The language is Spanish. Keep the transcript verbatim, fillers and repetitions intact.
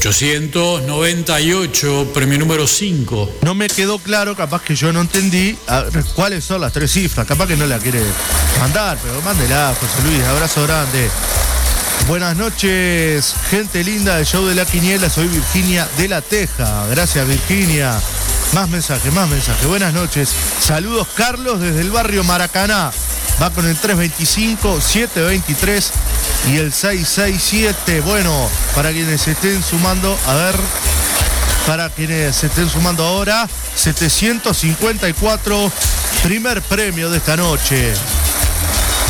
ochocientos noventa y ocho, premio número cinco. No me quedó claro, capaz que yo no entendí a ver, cuáles son las tres cifras. Capaz que no la quiere mandar, pero mándela, José Luis. Abrazo grande. Buenas noches, gente linda del show de la quiniela. Soy Virginia de La Teja. Gracias, Virginia. Más mensajes, más mensajes. Buenas noches. Saludos, Carlos, desde el barrio Maracaná. Va con el tres veinticinco, siete veintitrés y el seis seis siete. Bueno, para quienes se estén sumando, a ver, para quienes se estén sumando ahora, setecientos cincuenta y cuatro, primer premio de esta noche.